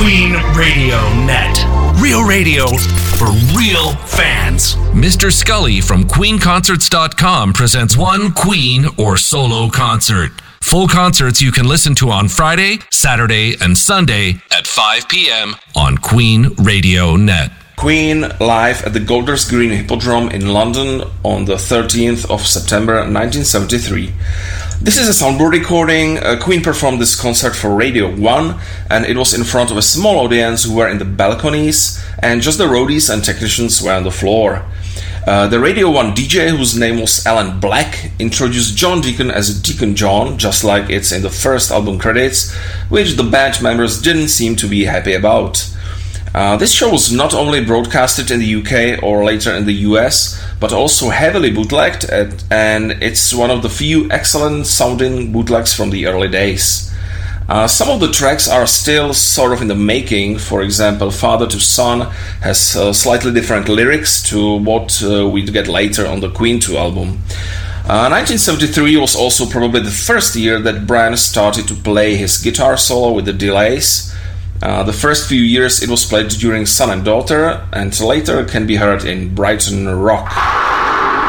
Queen Radio Net. Real radio for real fans. Mr. Scully from QueenConcerts.com presents one Queen or solo concert. Full concerts you can listen to on Friday, Saturday, and Sunday at 5 p.m. on Queen Radio Net. Queen live at the Golders Green Hippodrome in London on the 13th of September 1973. This is a soundboard recording. Queen performed this concert for Radio 1, and it was in front of a small audience who were in the balconies, and just the roadies and technicians were on the floor. The Radio 1 DJ, whose name was Alan Black, introduced John Deacon as Deacon John, just like it's in the first album credits, which the band members didn't seem to be happy about. This show was not only broadcasted in the UK or later in the US, but also heavily bootlegged, and it's one of the few excellent sounding bootlegs from the early days. Some of the tracks are still sort of in the making. For example, Father to Son has slightly different lyrics to what we'd get later on the Queen 2 album. 1973 was also probably the first year that Brian started to play his guitar solo with the delays. The first few years it was played during Son and Daughter, and later can be heard in Brighton Rock.